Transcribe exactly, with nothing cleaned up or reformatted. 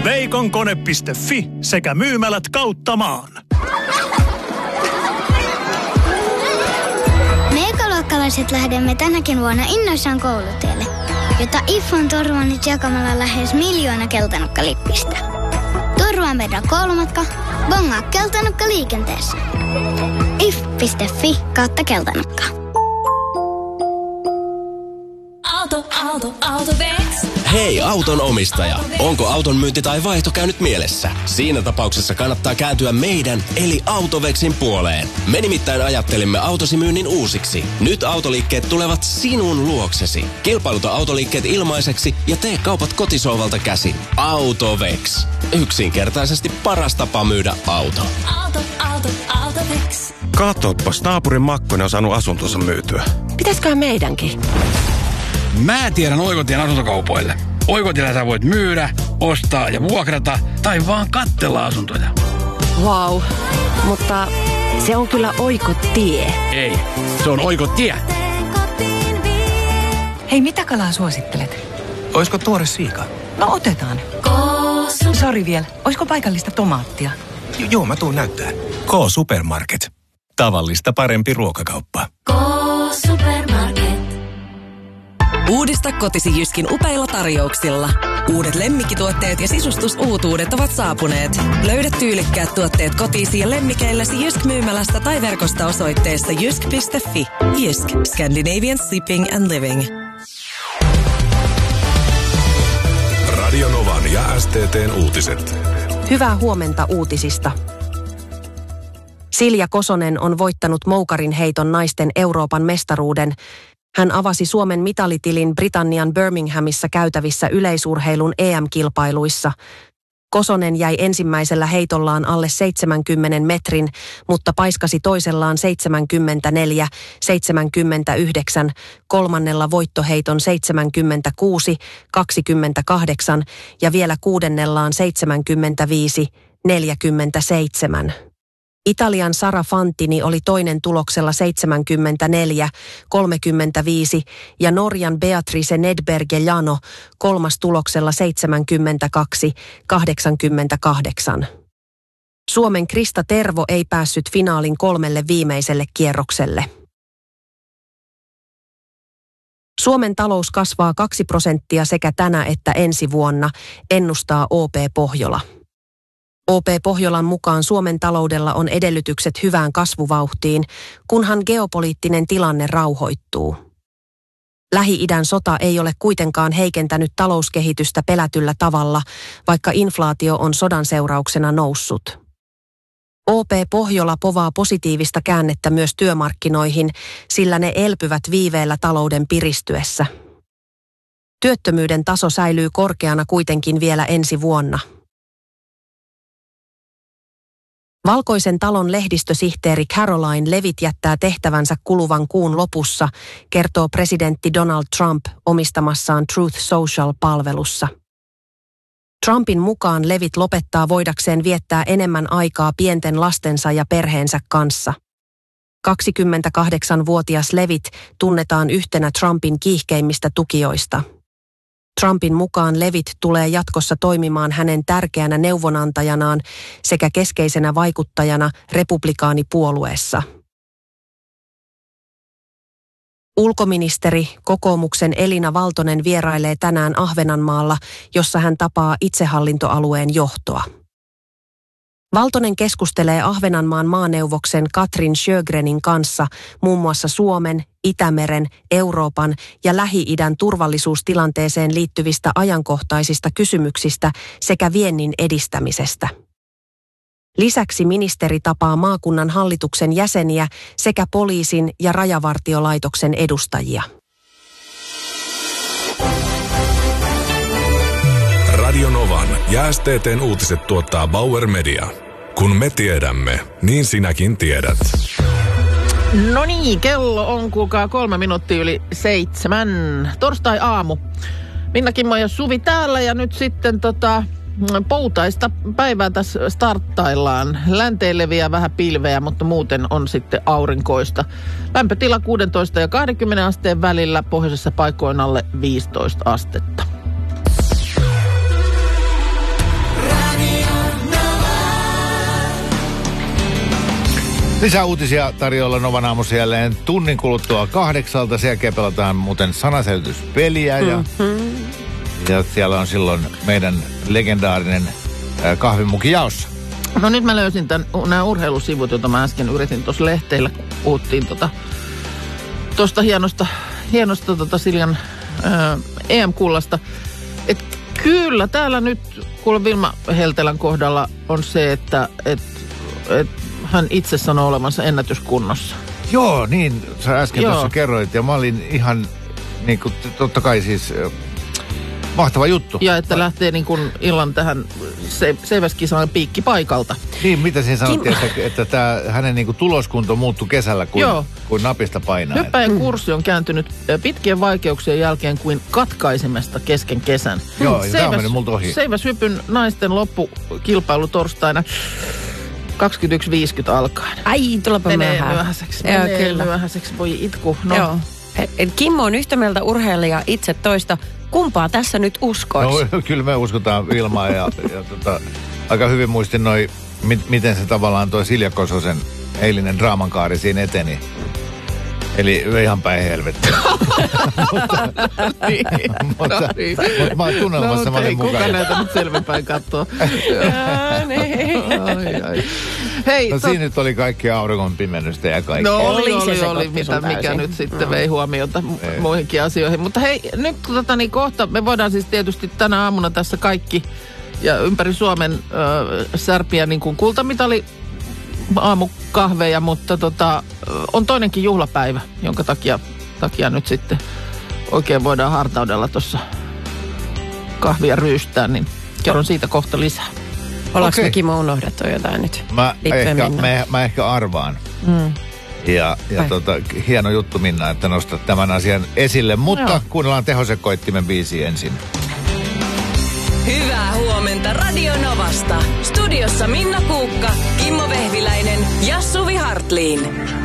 Veikkokone piste fi sekä myymälät kautta maan. Me ekaluokkalaiset lähdemme tänäkin vuonna innoissaan koulutielle, jota I F on turvannut jakamalla lähes miljoona keltanukkalippistä. Turvaa meidän koulumatka, bongaa keltanukka liikenteessä. if piste fi kautta keltanukka. Auto, auto, Autovex. Hei auton omistaja, onko auton myynti tai vaihto käynyt mielessä? Siinä tapauksessa kannattaa kääntyä meidän eli Autovexin puoleen. Me nimittäin ajattelimme autosi myynnin uusiksi. Nyt autoliikkeet tulevat sinun luoksesi. Kilpailuta autoliikkeet ilmaiseksi ja tee kaupat kotisohvalta käsin. Autovex. Yksinkertaisesti paras tapa myydä auto. Auto, auto, Autovex. Katoppas, naapurin Makkonen on saanut asuntonsa myytyä. Pitäisikö meidänkin? Mä tiedän Oikotien asuntokaupoille. Oikotiellä sä voit myydä, ostaa ja vuokrata tai vaan katsella asuntoja. Wow, mutta se on kyllä Oikotie. Ei, se on Oikotie. Hei, mitä kalaa suosittelet? Oisko tuore siika? No otetaan. Sori vielä, oisko paikallista tomaattia? J- joo, mä tuun näyttää. K-Supermarket. Tavallista parempi ruokakauppa. K-Supermarket. Uudista kotisi Jyskin upeilla tarjouksilla. Uudet lemmikkituotteet ja sisustusuutuudet ovat saapuneet. Löydä tyylikkäät tuotteet kotiisi ja lemmikeilläsi Jysk-myymälästä tai verkosta osoitteesta jysk piste fi. Jysk, Scandinavian Sleeping and Living. Radio Novan ja S T T:n uutiset. Hyvää huomenta uutisista. Silja Kosonen on voittanut moukarin heiton naisten Euroopan mestaruuden. Hän avasi Suomen mitalitilin Britannian Birminghamissa käytävissä yleisurheilun E M-kilpailuissa. Kosonen jäi ensimmäisellä heitollaan alle seitsemänkymmenen metrin, mutta paiskasi toisellaan seitsemänkymmentäneljä seitsemänkymmentäyhdeksän, kolmannella voittoheiton seitsemänkymmentäkuusi kaksikymmentäkahdeksan ja vielä kuudennellaan seitsemänkymmentäviisi neljäkymmentäseitsemän. Italian Sara Fantini oli toinen tuloksella seitsemänkymmentäneljä kolmekymmentäviisi ja Norjan Beatrice Nedberg-Jano kolmas tuloksella seitsemänkymmentäkaksi kahdeksankymmentäkahdeksan. Suomen Krista Tervo ei päässyt finaalin kolmelle viimeiselle kierrokselle. Suomen talous kasvaa kaksi prosenttia sekä tänä että ensi vuonna, ennustaa O P Pohjola. O P Pohjolan mukaan Suomen taloudella on edellytykset hyvään kasvuvauhtiin, kunhan geopoliittinen tilanne rauhoittuu. Lähi-idän sota ei ole kuitenkaan heikentänyt talouskehitystä pelätyllä tavalla, vaikka inflaatio on sodan seurauksena noussut. O P Pohjola povaa positiivista käännettä myös työmarkkinoihin, sillä ne elpyvät viiveellä talouden piristyessä. Työttömyyden taso säilyy korkeana kuitenkin vielä ensi vuonna. Valkoisen talon lehdistösihteeri Caroline Levitt jättää tehtävänsä kuluvan kuun lopussa, kertoo presidentti Donald Trump omistamassaan Truth Social-palvelussa. Trumpin mukaan Levitt lopettaa voidakseen viettää enemmän aikaa pienten lastensa ja perheensä kanssa. kaksikymmentäkahdeksanvuotias Levitt tunnetaan yhtenä Trumpin kiihkeimmistä tukijoista. Trumpin mukaan Levitt tulee jatkossa toimimaan hänen tärkeänä neuvonantajanaan sekä keskeisenä vaikuttajana republikaanipuolueessa. Ulkoministeri, kokoomuksen Elina Valtonen vierailee tänään Ahvenanmaalla, jossa hän tapaa itsehallintoalueen johtoa. Valtonen keskustelee Ahvenanmaan maaneuvoksen Katrin Sjögrenin kanssa muun muassa Suomen, Itämeren, Euroopan ja Lähi-idän turvallisuustilanteeseen liittyvistä ajankohtaisista kysymyksistä sekä viennin edistämisestä. Lisäksi ministeri tapaa maakunnan hallituksen jäseniä sekä poliisin ja rajavartiolaitoksen edustajia. Radio Novan ja S T T:n uutiset tuottaa Bauer Media. Kun me tiedämme, niin sinäkin tiedät. No niin, kello on kuulkaa kolme minuuttia yli seitsemän. Torstai-aamu. Minna Kimmo ja Suvi täällä ja nyt sitten tota, poutaista päivää tässä starttaillaan. Länteen leviää vähän pilveä, mutta muuten on sitten aurinkoista. Lämpötila kuusitoista ja kaksikymmentä asteen välillä, pohjoisessa paikoin alle viisitoista astetta. Lisää uutisia tarjolla Novan aamussa jälleen tunnin kuluttua kahdeksalta. Sen jälkeen pelataan muuten sanaselityspeliä ja, mm-hmm. ja siellä on silloin meidän legendaarinen äh, kahvimuki jaossa. No nyt mä löysin tämän, nämä urheilusivut, joita mä äsken yritin tuossa lehteillä, kun puhuttiin tuosta tota, hienosta, hienosta tota Siljan ää, E M-kullasta. Et kyllä täällä nyt, kuule Vilma Heltelän kohdalla on se, että et, et hän itse sanoo olevansa ennätyskunnossa. Joo, niin sä äsken Joo. tuossa kerroit ja mä olin ihan, niin kuin totta kai siis... Mahtava juttu. Ja että lähtee niin kuin illan tähän se, seiväskisaan piikki paikalta. Niin, mitä siinä sanottiin, Kim... että, että tämä hänen niin kuin tuloskunto muuttui kesällä kuin, kuin napista painaa. Hyppäjän mm. kurssi on kääntynyt pitkien vaikeuksien jälkeen kuin katkaisemasta kesken kesän. Joo, ja tämä on mennyt multa ohi. Seiväshypyn naisten loppukilpailu torstaina kaksikymmentäyksi viisikymmentä alkaen. Ai, tullapa menee myöhään. myöhäiseksi. Joo, menee kyllä. myöhäiseksi. Voi itku. No. Joo. Kimmo on yhtä mieltä urheilija itse toista. Kumpaa tässä nyt uskoisi? No, kyllä me uskotaan Vilmaa ja, ja tota, aika hyvin muistin noi, mit, miten se tavallaan toi Silja Kososen eilinen draamankaari siinä eteni. Eli ihan päin helvettiä. mutta, niin, mutta, no niin. mutta mä oon tunnelmassa, no, mä olin ei, mukana. kuka näitä nyt selvinpäin kattoo? ai, ai. Hei, no tot... siinä nyt oli kaikki auringon pimennystä ja kaikki. No oli, oli, se oli mitä, mikä täysin. nyt sitten mm. vei huomiota ei. muihinkin asioihin. Mutta hei, nyt tota, niin kohta me voidaan siis tietysti tänä aamuna tässä kaikki ja ympäri Suomen äh, särpiä niin kuin kultamitali aamukahveja, mutta tota, on toinenkin juhlapäivä, jonka takia, takia nyt sitten oikein voidaan hartaudella tuossa kahvia ryystää, niin kerron siitä kohta lisää. Ollaanko Okei. me Kimmo unohdettu jotain nyt? Mä ehkä, mä, mä ehkä arvaan. Mm. Ja, ja tota, hieno juttu Minna, että nostat tämän asian esille, mutta Joo. kuunnellaan Tehosekoittimen biisi ensin. Hyvää huomenta Radio Novasta. Studiossa Minna Kuukka, Kimmo Vehviläinen ja Suvi Hartliin.